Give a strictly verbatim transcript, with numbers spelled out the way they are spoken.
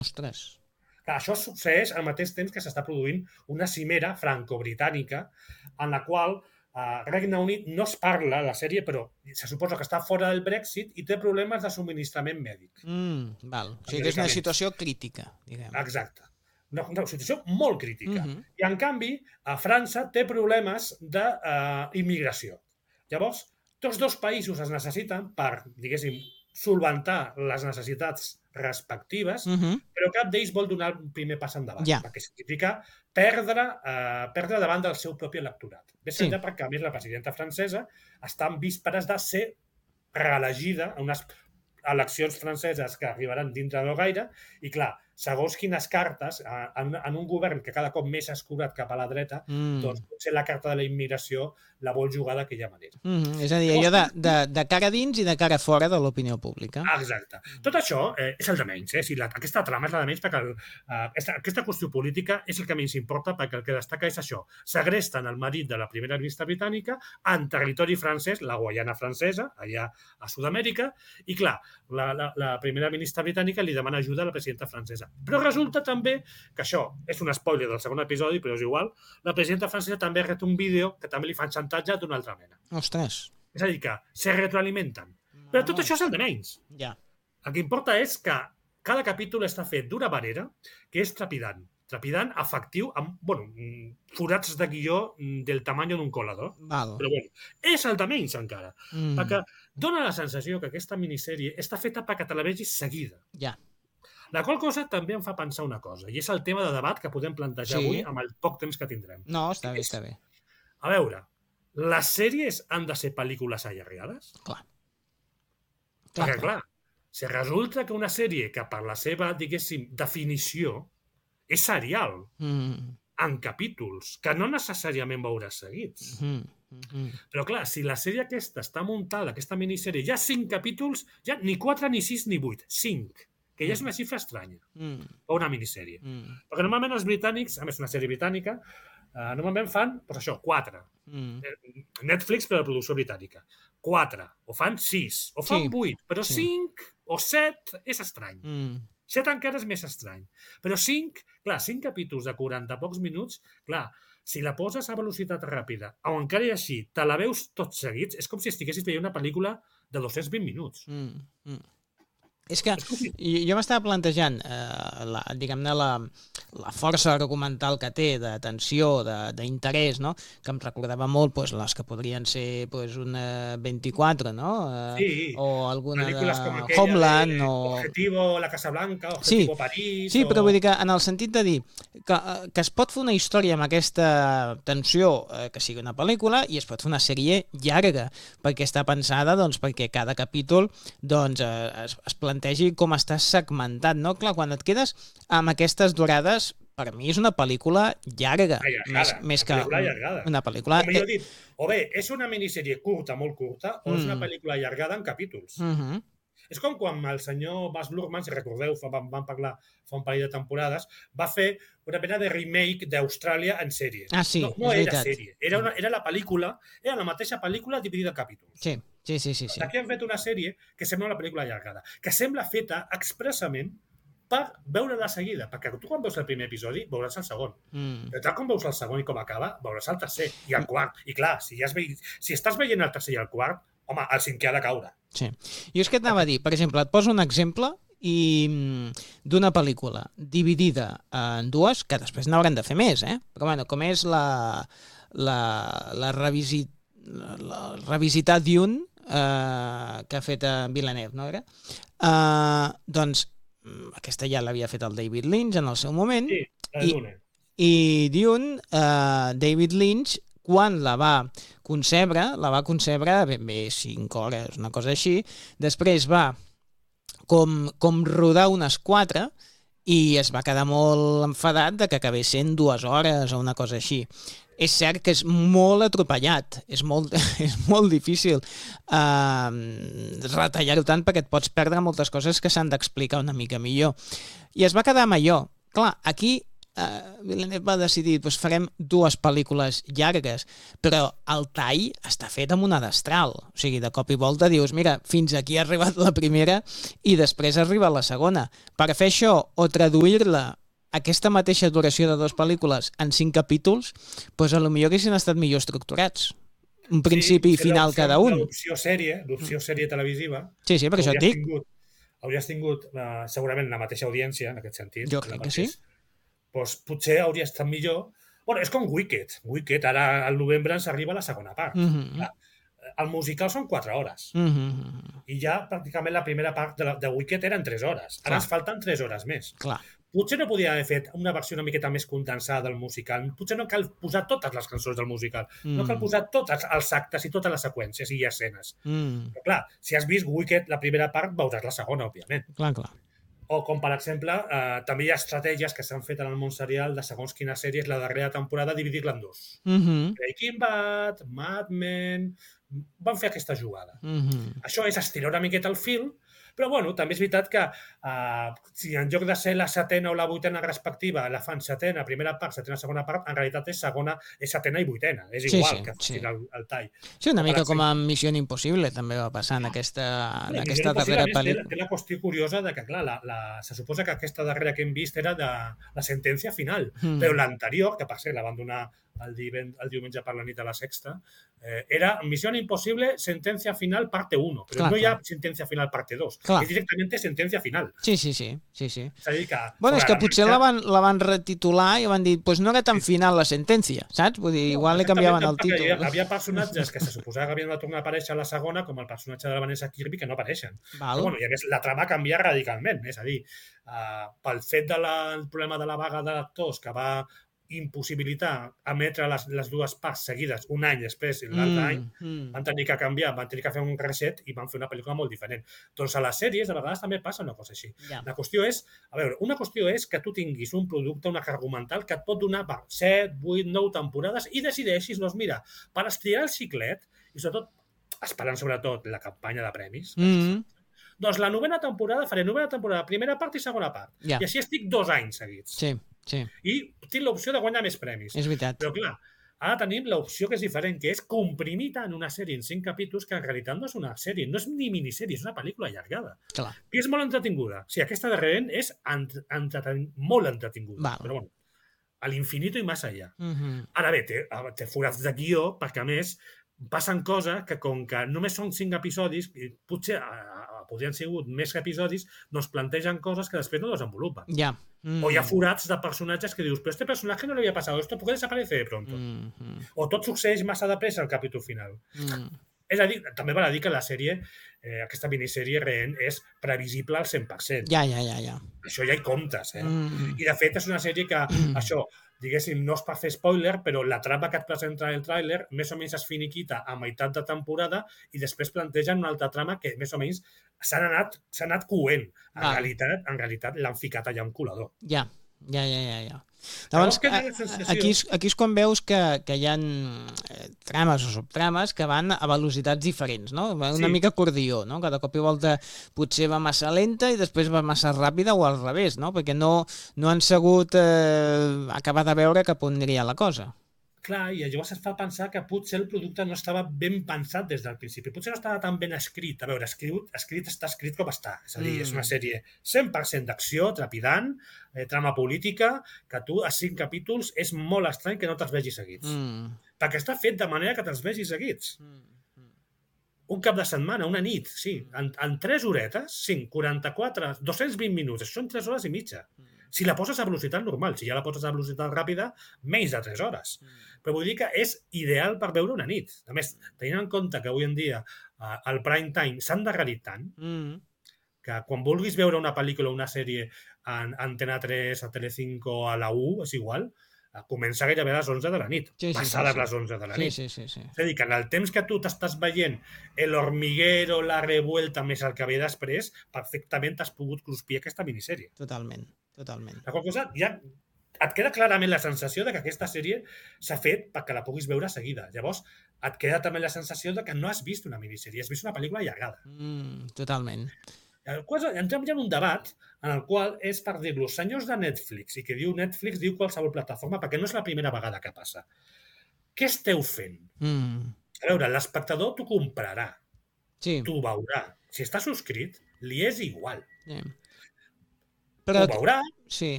Ostres. Clar, això succeeix al mateix temps que s'està produint una cimera franco-britànica en la qual Uh, Regne Unit no es parla a la sèrie, però se suposa que està fora del Brexit i té problemes de subministrament mèdic. Mm, val. O sigui que és una situació crítica, diguem. Exacte. Una, una situació molt crítica. Uh-huh. I, en canvi, a França té problemes d'immigració. Uh, Llavors, tots dos països es necessiten per, diguéssim, solventar les necessitats respectives, uh-huh. però cap d'ells vol donar un primer pas endavant, yeah. perquè significa perdre, eh, perdre davant del seu propi electorat. Bé, sí. Perquè, a més, la presidenta francesa està en vísperes de ser reelegida en unes eleccions franceses que arribaran dintre no gaire, i clar, segons quines cartes, en, en un govern que cada cop més s'ha escurat cap a la dreta, mm. doncs potser la carta de la immigració la vol jugar d'aquella manera. Mm, és a dir, allò de, de, de cara dins i de cara fora de l'opinió pública. Exacte. Tot això eh, és el de menys. Eh? Si la, aquesta trama és la de menys perquè el, eh, aquesta, aquesta qüestió política és el que menys importa, perquè el que destaca és això. Segresten el marit de la primera ministra britànica en territori francès, la Guaiana francesa, allà a Sud-amèrica, i clar, la, la, la primera ministra britànica li demana ajuda a la presidenta francesa. Però resulta també que això és un spoiler del segon episodi, però és igual, la presidenta francesa també ret un vídeo que també li fan xantatge d'una altra mena. Ostres. És a dir, que se retroalimenten. Però tot això és el de menys. Ja. El que importa és que cada capítol està fet d'una manera que és trepidant. Trepidant, efectiu, amb, bueno, forats de guió del tamany d'un colador. Val. Però bueno, és el de menys encara. Mm. Perquè dona la sensació que aquesta minissèrie està feta perquè te la vegis seguida. Ja. La qual cosa també em fa pensar una cosa, i és el tema de debat que podem plantejar sí. avui amb el poc temps que tindrem. No, està bé, està bé. A veure, les sèries han de ser pel·lícules allargades? Clar. clar Perquè, clar, si resulta que una sèrie que per la seva, diguéssim, definició és serial, mm. en capítols, que no necessàriament veuràs seguits. Mm. Mm-hmm. Però clar, si la sèrie aquesta està muntada, aquesta minissèrie, hi ha cinc capítols, ja ni quatre, ni sis, ni vuit, cinc. Que ja és una xifra estranya, mm. o una minissèrie. Mm. Perquè normalment els britànics, a més una sèrie britànica, eh, normalment fan, doncs això, quatre. Mm. Netflix per a la producció britànica. Quatre, o fan sis, o fan sí. vuit, però sí. cinc o set és estrany. Mm. Set encara és més estrany. Però cinc, clar, cinc capítols de quaranta pocs minuts, clar, si la poses a velocitat ràpida, o encara i així, te la veus tots seguits, és com si estiguessis veient una pel·lícula de dos-cents vint minuts. Mm. Mm. És que jo m'estava plantejant, eh, la, diguem-ne, la, la força argumental que té, d'atenció, d'interès, no? Que em recordava molt pues, les que podrien ser pues, una vint-i-quatre, no? Eh, sí, o alguna de aquella, Homeland. De, o... Objetivo La Casa Blanca, Objetivo sí, París... Sí, o... però vull dir que en el sentit de dir que, que es pot fer una història amb aquesta tensió eh, que sigui una pel·lícula i es pot fer una sèrie llarga, perquè està pensada doncs, perquè cada capítol doncs, eh, es, es plantegi com estàs segmentat, no? Clar, quan et quedes amb aquestes durades, per mi és una pel·lícula llarga, allargada, més, més que pel·lícula una pel·lícula... Com jo he dit, o bé, és una minissèrie curta, molt curta, o mm. és una pel·lícula allargada en capítols. Mm -hmm. És com quan el senyor Baz Luhrmann, si recordeu, vam, vam parlar fa un parell de temporades, va fer una mena de remake d'Austràlia en sèrie. Ah, sí, no, no és era veritat. Sèrie, era, una, era la pel·lícula, era la mateixa pel·lícula dividida en capítols. Sí, sí, sí. sí, sí. Aquí han fet una sèrie que sembla una pel·lícula allargada, que sembla feta expressament per veure-la seguida, perquè tu quan veus el primer episodi veuràs el segon, mm. però tal com veus el segon i com acaba, veuràs el tercer i el quart, i clar, si, ja ve... si estàs veient el tercer i el quart, home, el cinquè ha de caure. Sí. Jo és que et anava a dir, per exemple, et poso un exemple i d'una pel·lícula dividida en dues, que després n'hauran de fer més, eh? Però bueno, com és la, la, la, revisit, la, la revisitar Dune eh, que ha fet a Villeneuve, no era? Eh, doncs aquesta ja l'havia fet el David Lynch en el seu moment. Sí, la Dune. I, i Dune, eh, David Lynch, quan la va concebre, la va concebre ben bé cinc hores, una cosa així, després va com, com rodar unes quatre i es va quedar molt enfadat de que acabés sent dues hores o una cosa així. És cert que és molt atropellat, és molt, és molt difícil uh, retallar-ho tant perquè et pots perdre moltes coses que s'han d'explicar una mica millor. I es va quedar amb allò. Clar, aquí uh, Villeneuve va decidir doncs farem dues pel·lícules llargues, però el tall està fet amb una destral. O sigui, de cop i volta dius, mira, fins aquí ha arribat la primera i després arriba la segona. Per fer això o traduir-la aquesta mateixa duració de dues pel·lícules en cinc capítols, doncs a lo millor haguessin estat millor estructurats. Un principi sí, i final cada un. L'opció sèrie, l'opció sèrie televisiva... Sí, sí, perquè això et dic. Tingut, hauries tingut uh, segurament la mateixa audiència, en aquest sentit. Jo crec que sí. Doncs potser hauria estat millor... Bueno, és com Wicked. Wicked, ara al novembre ens arriba la segona part. Mm-hmm. Clar, el musical són quatre hores. Mm-hmm. I ja pràcticament la primera part de, la, de Wicked eren tres hores. Ara Clar. ens falten tres hores més. Clar. Potser no podia haver fet una versió una miqueta més condensada del musical. Potser no cal posar totes les cançons del musical. Mm. No cal posar tots els actes i totes les seqüències i escenes. Mm. Però clar, si has vist Wicked, la primera part, veuràs la segona, òbviament. Clar, clar. O com, per exemple, eh, també hi ha estratègies que s'han fet en el món serial de segons quines sèries la darrera temporada dividir-la en dos. Mm-hmm. Breaking Bad, Mad Men... Van fer aquesta jugada. Mm-hmm. Això és estirar una miqueta el fil, però bueno, també és veritat que uh, si en lloc de ser la setena o la vuitena respectiva la fan setena, primera part, setena, segona part, en realitat és segona, és setena i vuitena. És igual sí, sí, que sí. el, el tall. Sí, una mica com a Missió Impossible també va passar en aquesta, en sí, aquesta darrera pel·lícula. Té la qüestió curiosa de que, clar, la, la, se suposa que aquesta darrera que hem vist era de la sentència final, mm. però l'anterior, que per cert la van donar el, divend, el diumenge per la nit a la Sexta, eh, era Missió Impossible, sentencia final parte uno, però clar, no hi ha sentencia final parte dos. Clar. És directament sentencia final. Sí, sí, sí. sí, sí. És a dir que... Bueno, és que potser la van, la van retitular i van dir, pues no era tan final la sentència, saps? Vull dir, no, igual li canviaven el títol. Hi havia personatges que se suposava que havien de tornar a aparèixer a la segona, com el personatge de la Vanessa Kirby, que no apareixen. Val. Però, bueno, i a més, la trama canvia radicalment. És a dir, uh, pel fet del de problema de la vaga d'actors que va impossibilitar emetre les, les dues parts seguides un any després i l'altre mm, any, mm. van tenir que canviar, van tenir que fer un reset i van fer una pel·lícula molt diferent. Doncs a les sèries de vegades també passa una cosa així. Yeah. La qüestió és, a veure, una qüestió és que tu tinguis un producte, una argumental que et pot donar per set, vuit, nou temporades i decideixis, doncs mira, per estirar el xiclet i sobretot, esperant sobretot la campanya de premis, mm. doncs la novena temporada faré novena temporada, primera part i segona part. Yeah. I així estic dos anys seguits. Sí. Sí. I tinc l'opció de guanyar més premis. És veritat. Però clar, ara tenim l'opció que és diferent, que és comprimir tant una sèrie en cinc capítols que en realitat no és una sèrie, no és ni minissèrie, és una pel·lícula allargada. Clar. I és molt entretinguda. O sigui, aquesta darrere és entreten... molt entretinguda. Val. Però bueno, a l'infinito i més allà. Mm-hmm. Ara bé, té, té forats de guió, perquè a més passen coses que com que només són cinc episodis, potser podrien ser més episodis, no es plantegen coses que després no desenvolupen. Ja. Mm. O hi ha forats de personatges que dius, però este personatge no le había pasado esto, ¿por qué desaparece de pronto? Mm-hmm. O tot succeeix massa de pressa al capítol final. Mm. És a dir, també val a dir que la sèrie, eh, aquesta minissèrie Rehén, és previsible al cent per cent. Ja, ja, ja, ja. Això ja hi comptes, eh? Mm. I de fet és una sèrie que, mm. això, diguéssim, no és per fer spoiler, però la trama que et presenta el tràiler més o menys es finiquita a meitat de temporada i després plantegen una altra trama que més o menys s'han anat, s'ha anat coent. En ah. realitat, en realitat l'han ficat allà un colador. Ja, ja, ja, ja, ja. Llavors, aquí, és, aquí és quan veus que, que hi ha eh, trames o subtrames que van a velocitats diferents, no? Una sí. mica acordió, no? Cada cop i volta potser va massa lenta i després va massa ràpida o al revés, no? Perquè no, no han sabut eh, acabar de veure cap on aniria la cosa. Clar, i llavors es fa pensar que potser el producte no estava ben pensat des del principi. Potser no estava tan ben escrit. A veure, escrit, escrit està escrit com està. És a dir, mm. és una sèrie cent per cent d'acció, trepidant, eh, trama política, que tu a cinc capítols és molt estrany que no te'ls vegis seguits. Mm. Perquè està fet de manera que te'ls vegis seguits. Mm. Un cap de setmana, una nit, sí. En, en tres horetes, cinc, quaranta-quatre, dos-cents vint minuts. Això són tres hores i mitja. Mm. Si la poses a velocitat normal, si ja la poses a velocitat ràpida, menys de tres hores. Mm. Però vull dir que és ideal per veure una nit. A més, tenint en compte que avui en dia uh, el prime time s'han endarrerit tant mm. que quan vulguis veure una pel·lícula o una sèrie en Antena tres, a Telecinco, a la U, és igual, uh, comença gairebé a les onze de la nit. Sí, sí, passades sí, sí. les onze de la sí, nit. Sí, sí, sí. És a dir, que en el temps que tu t'estàs veient El hormiguero, La revuelta, més el que ve després, perfectament t'has pogut cruspir aquesta minissèrie. Totalment, totalment. La qual cosa ja et queda clarament la sensació de que aquesta sèrie s'ha fet perquè la puguis veure seguida. Llavors, et queda també la sensació de que no has vist una minissèrie, has vist una pel·lícula allargada. Mm, totalment. Entrem ja en un debat en el qual és per dir-lo senyors de Netflix, i que diu Netflix, diu qualsevol plataforma, perquè no és la primera vegada que passa. Què esteu fent? Mm. A veure, l'espectador t'ho comprarà, sí. t'ho veurà. Si està subscrit, li és igual. Yeah. Però, ho veurà, sí.